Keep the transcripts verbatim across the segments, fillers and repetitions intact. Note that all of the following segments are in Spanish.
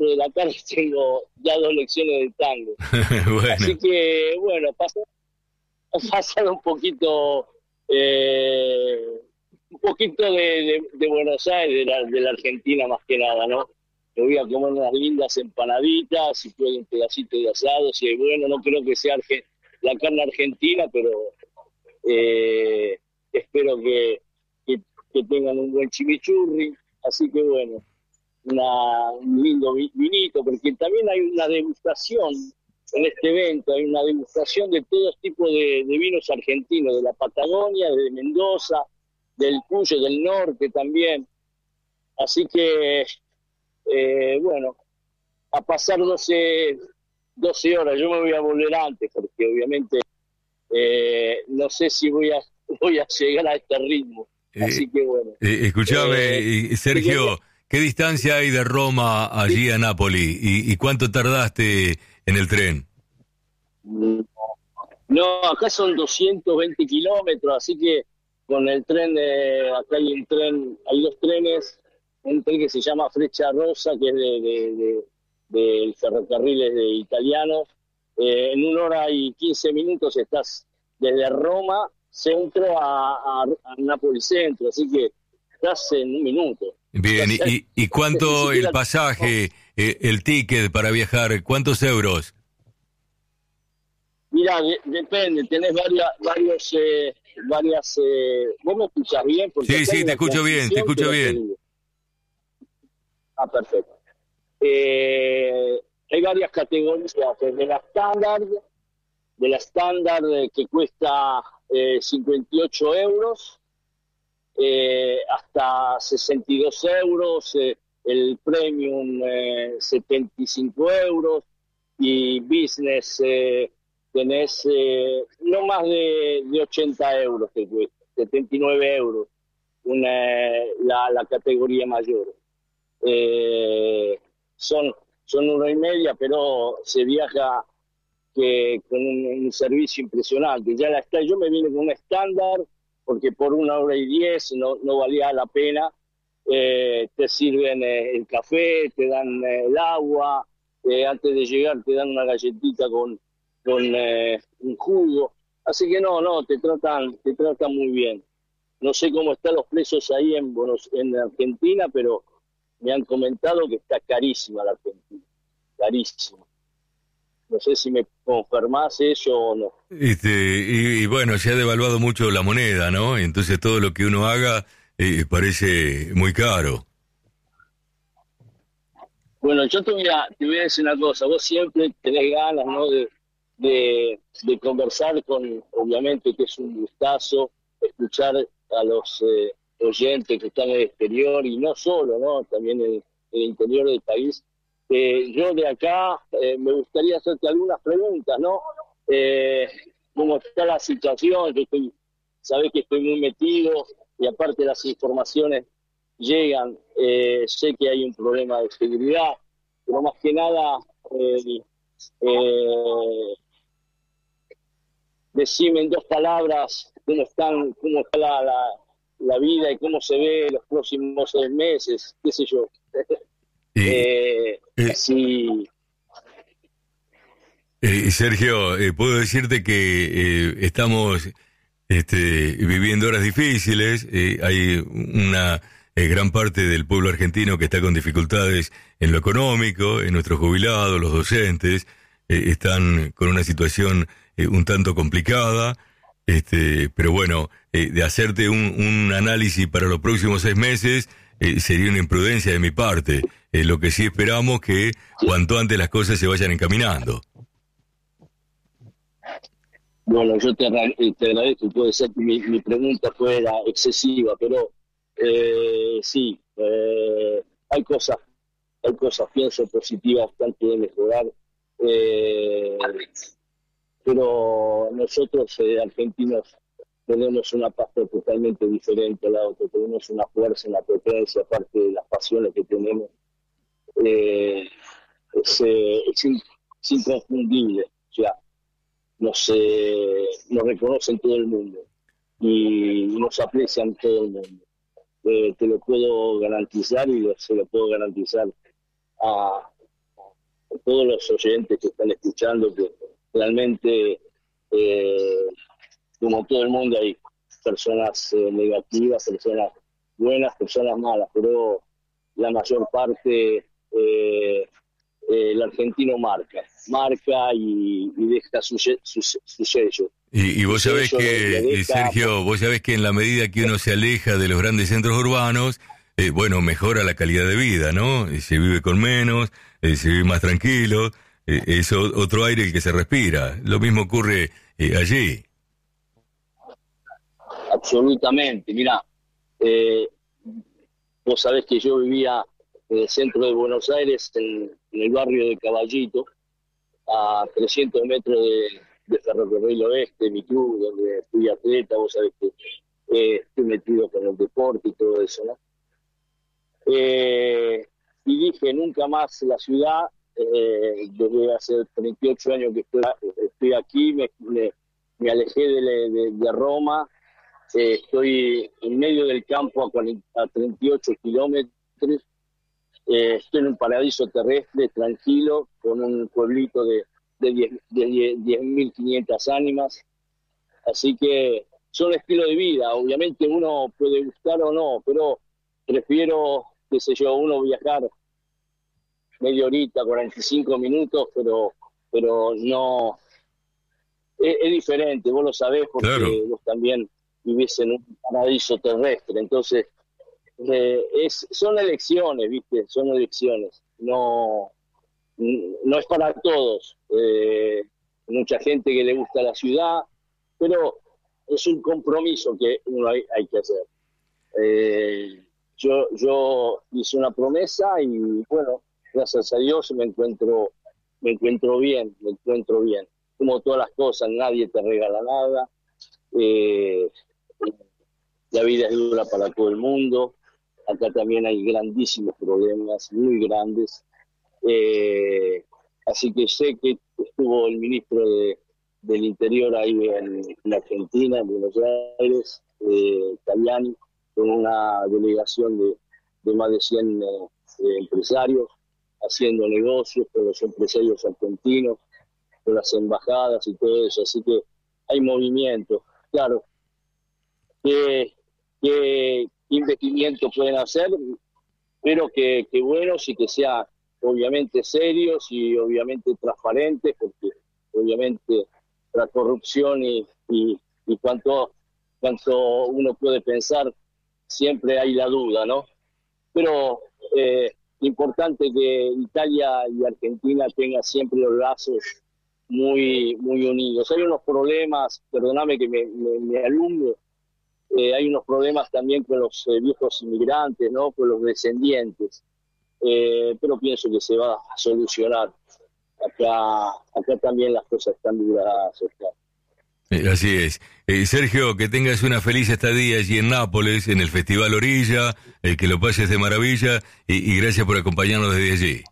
de la tarde tengo ya dos lecciones de tango. Bueno. Así que, bueno, pasa, pasar un poquito, eh, un poquito de, de, de Buenos Aires, de la, de la Argentina más que nada, ¿no? Me voy a comer unas lindas empanaditas, si puedo un pedacito de asado, si es bueno, no creo que sea arge- la carne argentina, pero eh, espero que, que, que tengan un buen chimichurri, así que bueno, una, un lindo vi- vinito, porque también hay una degustación en este evento, hay una degustación de todo tipo de, de vinos argentinos, de la Patagonia, de Mendoza, del Cuyo, del norte también, así que eh, bueno, a pasar doce, doce horas, yo me voy a volver antes, porque obviamente eh, no sé si voy a, voy a llegar a este ritmo, Eh, así que bueno. eh, escuchame, Eh, eh, Sergio, ¿qué distancia hay de Roma allí a Nápoli? ¿Y, y cuánto tardaste en el tren? No, acá son doscientos veinte kilómetros, así que con el tren, eh, acá hay un tren, hay dos trenes, un tren que se llama Freccia Rosa, que es de, de, de- del ferrocarril de italiano. Eh, en una hora y quince minutos estás desde Roma centro a, a, a Nápoles centro, así que estás en un minuto. Bien, Estás, ¿y, y ni cuánto el siquiera, pasaje, eh, el ticket para viajar? ¿Cuántos euros? mira, de- depende, tenés varias, varios, eh, varias, eh, vos me escuchás bien, porque Sí, acá hay sí, te una escucho bien, te transición que escucho no te bien. digo. Ah, perfecto. Eh, hay varias categorías, desde la estándar, de la estándar eh, que cuesta eh, cincuenta y ocho euros, eh, hasta sesenta y dos euros, eh, el premium eh, setenta y cinco euros, y business eh, tenés eh, no más de, de ochenta euros que cuesta, setenta y nueve euros, una, la, la categoría mayor. Eh, son, son una y media, pero se viaja que con un, un servicio impresionante. Ya la está, yo me vine con un estándar, porque por una hora y diez no, no valía la pena. Eh, te sirven eh, el café, te dan eh, el agua, eh, antes de llegar te dan una galletita con, con eh, un jugo. Así que no, no, te tratan, te tratan muy bien. No sé cómo están los precios ahí en, Buenos, en Argentina, pero me han comentado que está carísima la Argentina, carísima. No sé si me confirmás eso o no. Este, y, y bueno, se ha devaluado mucho la moneda, ¿no? Entonces todo lo que uno haga eh, parece muy caro. Bueno, yo te voy, a, te voy a decir una cosa, vos siempre tenés ganas, ¿no? de, de, de conversar con, obviamente que es un gustazo, escuchar a los eh, oyentes que están en el exterior, y no solo, ¿no? También en, en el interior del país. Eh, yo de acá eh, me gustaría hacerte algunas preguntas, ¿no? Eh, ¿Cómo está la situación? Yo estoy, sabés que estoy muy metido, y aparte las informaciones llegan. Eh, sé que hay un problema de seguridad, pero más que nada, eh, eh, decime en dos palabras cómo están, cómo está la, la, la vida y cómo se ve los próximos seis meses, qué sé yo. Y, eh, eh, si eh, Sergio, eh, puedo decirte que eh, estamos este, viviendo horas difíciles. Eh, hay una eh, gran parte del pueblo argentino que está con dificultades en lo económico, en nuestros jubilados, los docentes, eh, están con una situación eh, un tanto complicada. Este, pero bueno, eh, de hacerte un, un análisis para los próximos seis meses eh, sería una imprudencia de mi parte. Eh, lo que sí esperamos que cuanto antes las cosas se vayan encaminando. Bueno, yo te, te agradezco, puede ser que mi, mi pregunta fuera excesiva, pero eh, sí, eh, hay cosas, hay cosas, pienso, positivas que han de mejorar, eh, pero nosotros, eh, argentinos, tenemos una pasta totalmente diferente a la otra, tenemos una fuerza, una potencia, aparte de las pasiones que tenemos, eh, es, eh, es, in, es inconfundible, o sea, nos, eh, nos reconocen todo el mundo y nos aprecian todo el mundo. Eh, te lo puedo garantizar, y lo, se lo puedo garantizar a, todos los oyentes que están escuchando, que realmente, eh, como todo el mundo, hay personas eh, negativas, personas buenas, personas malas, pero la mayor parte, eh, eh, el argentino marca, marca y, y deja su, su, su sello. Y, y vos sabés que, deja, Sergio, vos sabés que en la medida que uno se aleja de los grandes centros urbanos, eh, bueno, mejora la calidad de vida, ¿no? Se vive con menos, eh, se vive más tranquilo, eh, es otro aire el que se respira. Lo mismo ocurre eh, allí. Absolutamente. Mirá, eh, vos sabés que yo vivía en el centro de Buenos Aires, en, en el barrio de Caballito, a trescientos metros de, de Ferrocarril Oeste, mi club, donde fui atleta. Vos sabés que eh, estoy metido con el deporte y todo eso, ¿no? Eh, y dije, nunca más la ciudad, eh, desde hace treinta y ocho años que estoy, estoy aquí, me, me, me alejé de, de, de Roma, eh, estoy en medio del campo a, cuarenta, a treinta y ocho kilómetros, eh, estoy en un paraíso terrestre, tranquilo, con un pueblito de, de diez mil quinientas ánimas, así que son estilos de vida. Obviamente uno puede gustar o no, pero prefiero, qué sé yo, uno viajar media horita, cuarenta y cinco minutos, pero pero no, es, es diferente, vos lo sabés porque claro, vos también vivís en un paraíso terrestre, entonces eh, es, son elecciones, ¿viste? Son elecciones, no, no es para todos, eh, mucha gente que le gusta la ciudad, pero es un compromiso que uno hay, hay que hacer. Eh, Yo, yo hice una promesa y bueno, gracias a Dios me encuentro, me encuentro bien, me encuentro bien. Como todas las cosas, nadie te regala nada. Eh, la vida es dura para todo el mundo. Acá también hay grandísimos problemas, muy grandes. Eh, así que sé que estuvo el ministro de, del Interior ahí en, en Argentina, en Buenos Aires, eh, Tajani, con una delegación de, de más de cien eh, empresarios, haciendo negocios con los empresarios argentinos, con las embajadas y todo eso. Así que hay movimiento. Claro, ¿qué, qué investimiento pueden hacer? Pero que, que buenos y que sean obviamente serios y obviamente transparentes, porque obviamente la corrupción y, y, y cuanto, cuanto uno puede pensar, siempre hay la duda, ¿no? Pero eh, importante que Italia y Argentina tengan siempre los lazos muy muy unidos. Hay unos problemas, perdóname que me, me, me alumne, eh, hay unos problemas también con los eh, viejos inmigrantes, ¿no? Con los descendientes, eh, pero pienso que se va a solucionar. Acá, acá también las cosas están duras, acá. Así es. Eh, Sergio, que tengas una feliz estadía allí en Nápoles, en el Festival Orilla, eh, que lo pases de maravilla, y, y gracias por acompañarnos desde allí.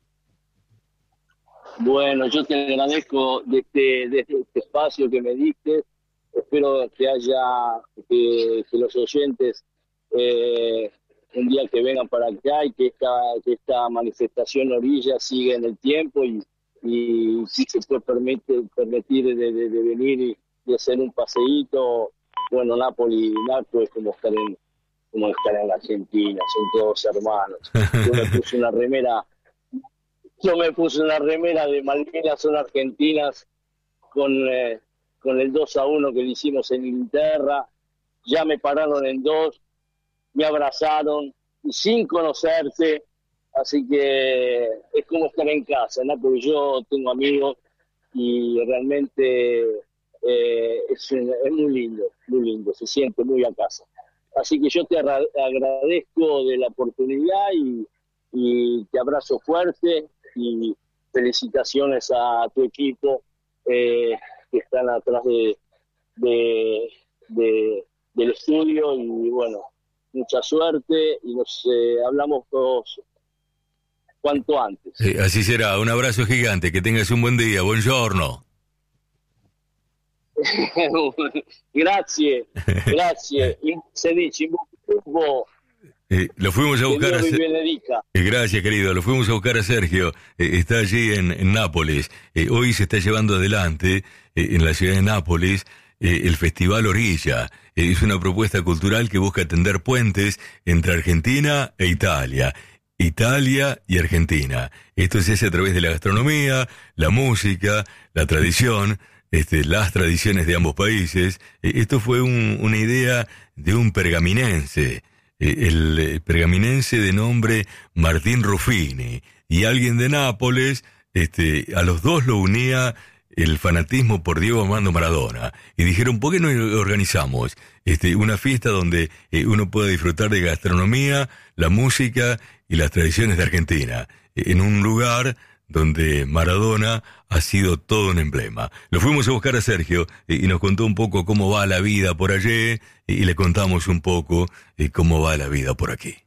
Bueno, yo te agradezco de este, de este espacio que me diste. Espero que haya, que, que los oyentes, eh, un día que vengan para acá y que esta, que esta manifestación Orilla siga en el tiempo y, y si se puede permite, permitir de, de, de venir y de hacer un paseíto. Bueno, Nápoles, Nápoles es como estar en como estar en la Argentina, son todos hermanos. Yo me puse una remera, yo me puse una remera de Malvinas son argentinas con eh, con el dos a uno que le hicimos en Inglaterra. Ya me pararon en dos, me abrazaron sin conocerse, así que es como estar en casa, ¿no? Porque yo tengo amigos y realmente eh, es, es muy lindo, muy lindo, se siente muy a casa. Así que yo te agradezco de la oportunidad y, y te abrazo fuerte y felicitaciones a tu equipo eh, que están atrás de, de, de, del estudio y bueno, mucha suerte y nos eh, hablamos todos cuanto antes. Sí, así será, un abrazo gigante, que tengas un buen día, buongiorno. grazie, grazie. Se dice, Eh, lo fuimos a buscar a Dios Ser- me benedica. eh, Gracias, querido. Lo fuimos a buscar a Sergio. Eh, está allí en, en Nápoles. Eh, hoy se está llevando adelante, eh, en la ciudad de Nápoles, eh, el Festival Orilla. Eh, es una propuesta cultural que busca tender puentes entre Argentina e Italia. Italia y Argentina. Esto se hace a través de la gastronomía, la música, la tradición, este, las tradiciones de ambos países. Eh, esto fue un, una idea de un pergaminense, eh, el eh, pergaminense de nombre Martín Ruffini, y alguien de Nápoles. Este, a los dos lo unía el fanatismo por Diego Armando Maradona, y dijeron, ¿por qué no organizamos este, una fiesta donde eh, uno pueda disfrutar de gastronomía, la música y las tradiciones de Argentina, en un lugar donde Maradona ha sido todo un emblema? Lo fuimos a buscar a Sergio eh, y nos contó un poco cómo va la vida por allí, y le contamos un poco eh, cómo va la vida por aquí.